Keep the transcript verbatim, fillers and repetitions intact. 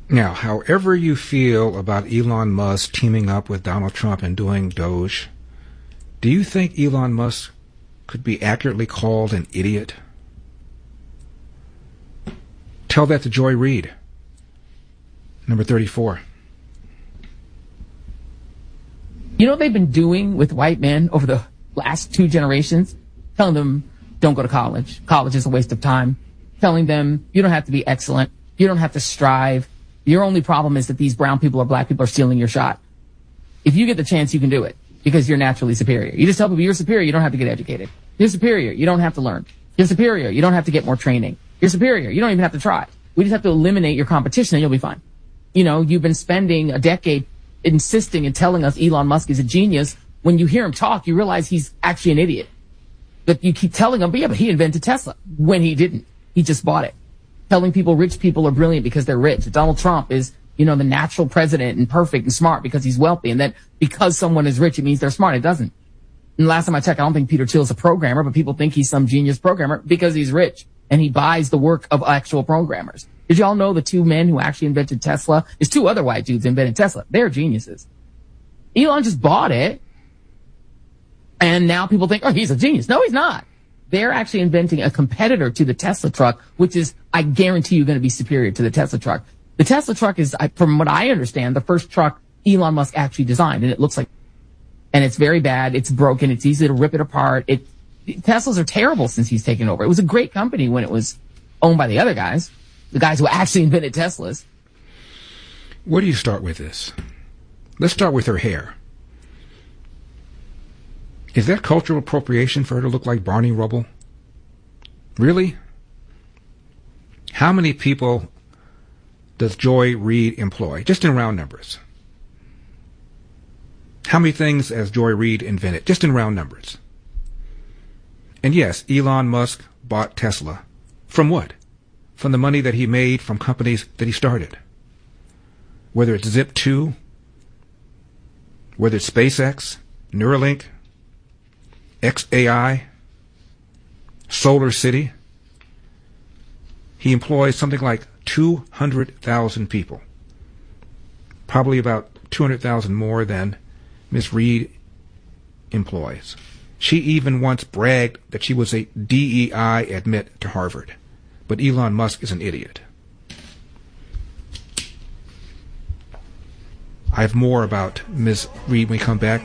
Now, however you feel about Elon Musk teaming up with Donald Trump and doing Doge, do you think Elon Musk could be accurately called an idiot? Tell that to Joy Reid, number thirty-four. You know what they've been doing with white men over the last two generations? Telling them, don't go to college. College is a waste of time. Telling them, you don't have to be excellent. You don't have to strive. Your only problem is that these brown people or black people are stealing your shot. If you get the chance, you can do it because you're naturally superior. You just tell people you're superior. You don't have to get educated. You're superior. You don't have to learn. You're superior. You don't have to get more training. You're superior. You don't even have to try. We just have to eliminate your competition and you'll be fine. You know, you've been spending a decade insisting and telling us Elon Musk is a genius. When you hear him talk, you realize he's actually an idiot. But you keep telling him, but yeah, but he invented Tesla when he didn't. He just bought it. Telling people rich people are brilliant because they're rich. Donald Trump is, you know, the natural president and perfect and smart because he's wealthy. And that because someone is rich, it means they're smart. It doesn't. And last time I checked, I don't think Peter Thiel is a programmer, but people think he's some genius programmer because he's rich and he buys the work of actual programmers. Did y'all know the two men who actually invented Tesla? There's two other white dudes who invented Tesla. They're geniuses. Elon just bought it. And now people think, oh, he's a genius. No, he's not. They're actually inventing a competitor to the Tesla truck, which is, I guarantee you, going to be superior to the Tesla truck. The Tesla truck is, from what I understand, the first truck Elon Musk actually designed, and it looks like, and it's very bad. It's broken. It's easy to rip it apart. It, Teslas are terrible since he's taken over. It was a great company when it was owned by the other guys, the guys who actually invented Teslas. Where do you start with this? Let's start with her hair. Is that cultural appropriation for her to look like Barney Rubble? Really? How many people does Joy Reid employ? Just in round numbers. How many things has Joy Reid invented? Just in round numbers. And yes, Elon Musk bought Tesla. From what? From the money that he made from companies that he started. Whether it's Zip two, whether it's SpaceX, Neuralink, X A I, Solar City. He employs something like two hundred thousand people. Probably about two hundred thousand more than Miss Reid employs. She even once bragged that she was a D E I admit to Harvard. But Elon Musk is an idiot. I have more about Miss Reid when we come back.